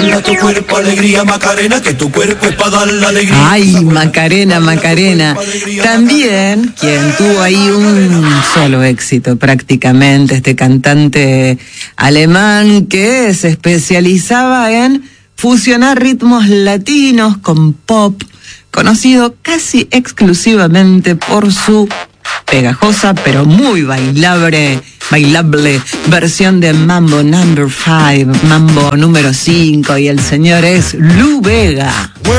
Dale a tu cuerpo alegría, Macarena, que tu cuerpo es para dar la alegría. Ay, Macarena, Macarena. También quien tuvo ahí un solo éxito prácticamente, este cantante alemán que se especializaba en fusionar ritmos latinos con pop, conocido casi exclusivamente por su pegajosa pero muy bailable versión de Mambo Number 5, Mambo número 5, y el señor es Lou Bega.